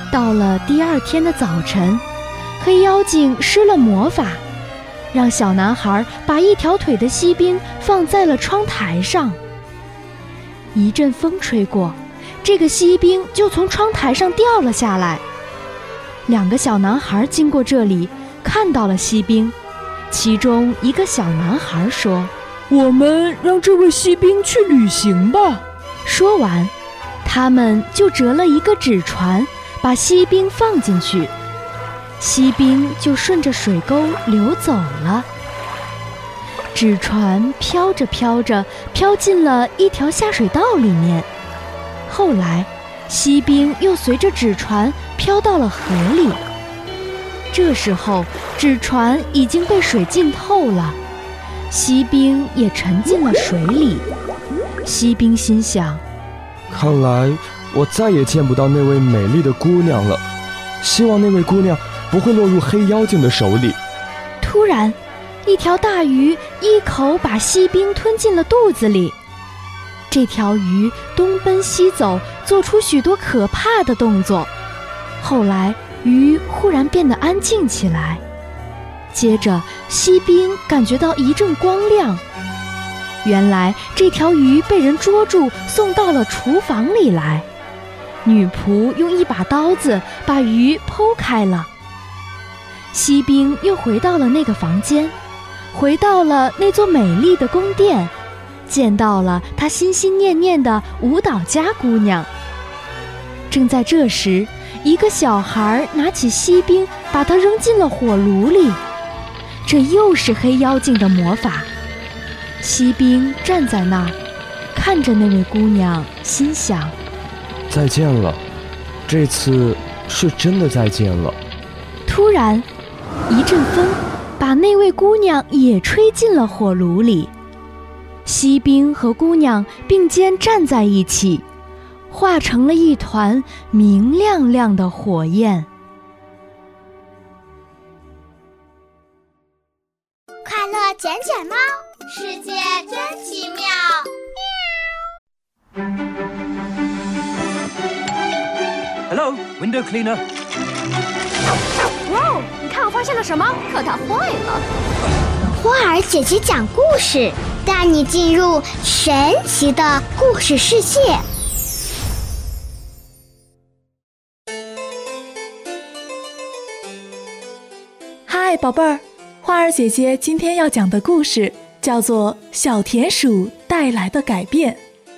到了第二天的早晨，黑妖精施了魔法，让小男孩把一条腿的锡兵放在了窗台上。一阵风吹过，这个锡兵就从窗台上掉了下来。两个小男孩经过这里，看到了锡兵，其中一个小男孩说：“ 我们让这位锡兵去旅行吧。” 说完，他们就折了一个纸船，把锡兵放进去，锡兵就顺着水沟流走了。纸船飘着飘着，飘进了一条下水道里面。后来，锡兵又随着纸船飘到了河里。这时候，纸船已经被水浸透了，锡兵也沉进了水里。锡兵心想： 看来我再也见不到那位美丽的姑娘了，希望那位姑娘不会落入黑妖精的手里。 突然，一条大鱼一口把锡兵吞进了肚子里。这条鱼东奔西走，做出许多可怕的动作。后来，鱼忽然变得安静起来。接着，锡兵感觉到一阵光亮。原来这条鱼被人捉住，送到了厨房里来。女仆用一把刀子把鱼剖开了。锡兵又回到了那个房间，回到了那座美丽的宫殿，见到了他心心念念的舞蹈家姑娘。正在这时，一个小孩拿起锡兵，把它扔进了火炉里。这又是黑妖精的魔法。锡兵站在那儿，看着那位姑娘，心想： 再见了，这次是真的再见了。 突然，一阵风把那位姑娘也吹进了火炉里。锡兵和姑娘并肩站在一起，化成了一团明亮亮的火焰。 快乐卷卷猫，世界真奇妙。 Hello, window cleaner. 哇哦，你看我发现了什么？可它坏了。 花儿姐姐讲故事，带你进入神奇的故事世界。 嗨，宝贝儿，花儿姐姐今天要讲的故事叫做《小田鼠带来的改变》。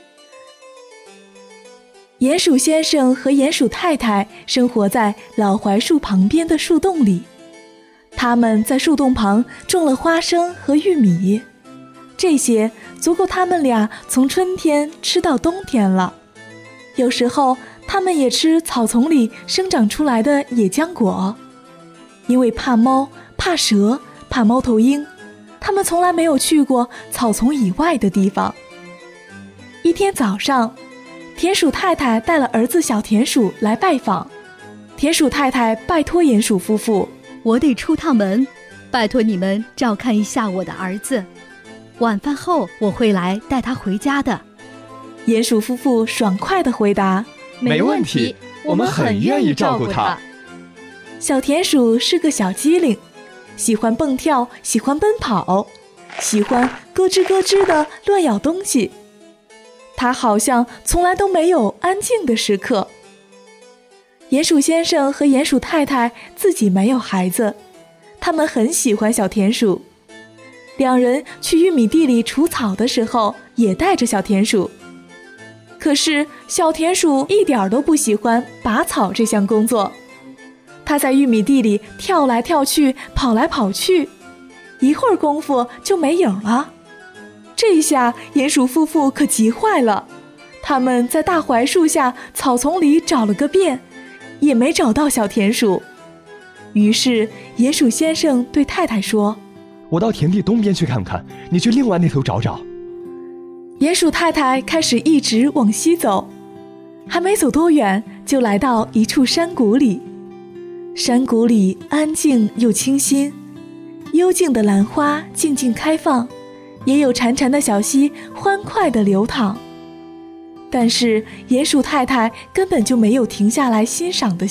鼹鼠先生和鼹鼠太太生活在老槐树旁边的树洞里，他们在树洞旁种了花生和玉米，这些足够他们俩从春天吃到冬天了。有时候他们也吃草丛里生长出来的野浆果。因为怕猫、怕蛇、怕猫头鹰，他们从来没有去过草丛以外的地方。一天早上，田鼠太太带了儿子小田鼠来拜访。田鼠太太拜托鼹鼠夫妇： 我得出趟门，拜托你们照看一下我的儿子。晚饭后我会来带他回家的。 鼹鼠夫妇爽快地回答： 没问题，我们很愿意照顾他。 小田鼠是个小机灵，喜欢蹦跳，喜欢奔跑，喜欢咯吱咯吱地乱咬东西。它好像从来都没有安静的时刻。鼹鼠先生和鼹鼠太太自己没有孩子，他们很喜欢小田鼠。两人去玉米地里除草的时候，也带着小田鼠。可是小田鼠一点都不喜欢拔草这项工作。它在玉米地里跳来跳去，跑来跑去，一会儿功夫就没影了。这下鼹鼠夫妇可急坏了，他们在大槐树下草丛里找了个遍，也没找到小田鼠。于是鼹鼠先生对太太说： 我到田地东边去看看，你去另外那头找找。 鼹鼠太太开始一直往西走，还没走多远，就来到一处山谷里。山谷里安静又清新，幽静的兰花静静开放，也有潺潺的小溪欢快地流淌。但是鼹鼠太太根本就没有停下来欣赏的